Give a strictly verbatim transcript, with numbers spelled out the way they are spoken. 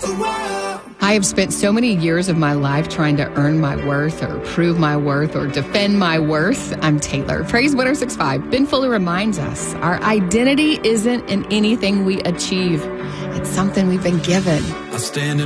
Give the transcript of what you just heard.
I have spent so many years of my life trying to earn my worth or prove my worth or defend my worth. I'm Taylor. Praise one oh six point five. Ben Fuller reminds us our identity isn't in anything we achieve. It's something we've been given. I stand in